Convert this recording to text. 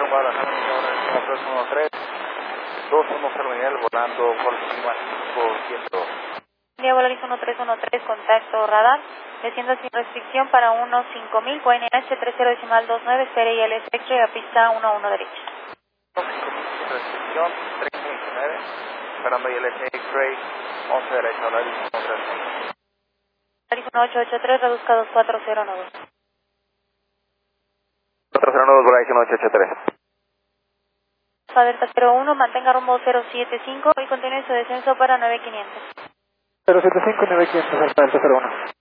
Guadalajara, ahora 313, 210 Miguel, volando por encima 500. India Volaris 1313, contacto radar, desciendo sin restricción para 15.000, QNH 30.29, espere ILS X-ray a pista 11 derecha. 5.000 sin restricción, 329, esperando ILS X-ray, 11 derecha, Volaris 13. Volaris 1883, reduzca 24092. 409, Volaris 1883. Delta 01, mantenga rumbo 075 y continúe su descenso para 9500. 075, 9500, Delta 01.